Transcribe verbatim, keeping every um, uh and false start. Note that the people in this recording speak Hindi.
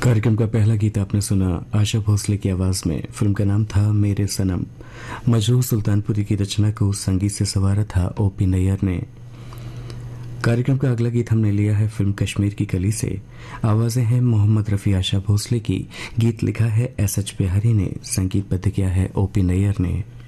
कार्यक्रम का पहला गीत आपने सुना आशा भोसले की आवाज में। फिल्म का नाम था मेरे सनम। मजरूह सुल्तानपुरी की रचना को संगीत से संवारा था ओपी नैयर ने। कार्यक्रम का अगला गीत हमने लिया है फिल्म कश्मीर की कली से। आवाजें हैं मोहम्मद रफी, आशा भोसले की। गीत लिखा है एस एच बिहारी ने, संगीतबद्ध किया है ओपी नैयर ने।